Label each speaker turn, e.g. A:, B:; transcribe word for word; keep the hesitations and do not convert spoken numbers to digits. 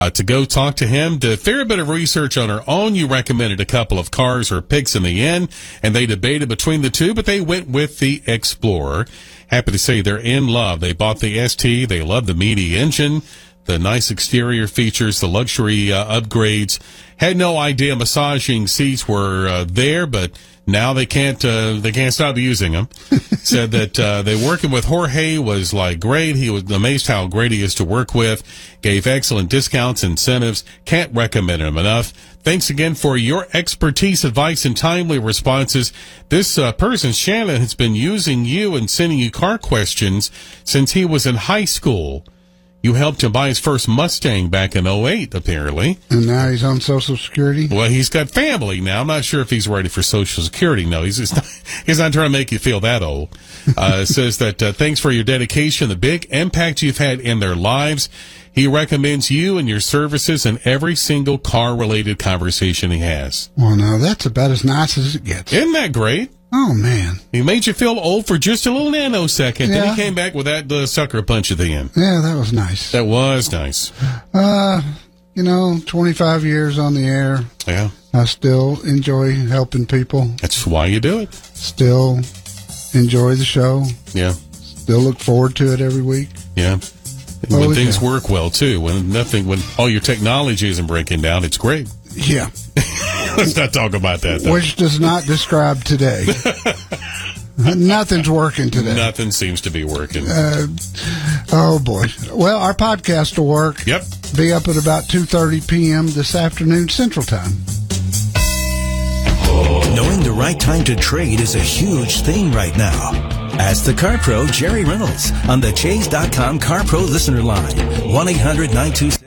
A: Uh, to go talk to him, did a fair bit of research on her own. You recommended a couple of cars or picks in the end, and they debated between the two, but they went with the Explorer. Happy to say they're in love. They bought the S T. They love the meaty engine, the nice exterior features, the luxury uh, upgrades. Had no idea massaging seats were uh, there, but now they can't uh, they can't stop using them. Said that uh, they working with Jorge was like great. He was amazed how great he is to work with. Gave excellent discounts, incentives. Can't recommend him enough. Thanks again for your expertise, advice, and timely responses. This uh, person, Shannon, has been using you and sending you car questions since he was in high school. You helped him buy his first Mustang back in oh eight, apparently.
B: And now he's on Social Security?
A: Well, he's got family now. I'm not sure if he's ready for Social Security. No, he's just not, he's not trying to make you feel that old. Uh, says that uh, thanks for your dedication, the big impact you've had in their lives. He recommends you and your services in every single car-related conversation he has.
B: Well, now, that's about as nice as it gets.
A: Isn't that great?
B: Oh, man.
A: He made you feel old for just a little nanosecond.
B: Yeah.
A: Then he came back with that uh, sucker punch at the end.
B: Yeah, that was nice.
A: That was nice.
B: Uh, you know, twenty-five years on the air.
A: Yeah.
B: I still enjoy helping people.
A: That's why you do it.
B: Still enjoy the show.
A: Yeah.
B: Still look forward to it every week.
A: Yeah. And
B: Oh,
A: when things
B: yeah.
A: work well, too. When nothing, when all your technology isn't breaking down, it's great.
B: Yeah.
A: Let's not talk about that, though.
B: Which does not describe today. Nothing's working today.
A: Nothing seems to be working.
B: Uh, oh, boy. Well, our podcast will work.
A: Yep.
B: Be up at about two thirty p.m. this afternoon Central Time.
C: Knowing the right time to trade is a huge thing right now. Ask the Car Pro, Jerry Reynolds, on the Chase dot com Car Pro listener line. one eight hundred nine two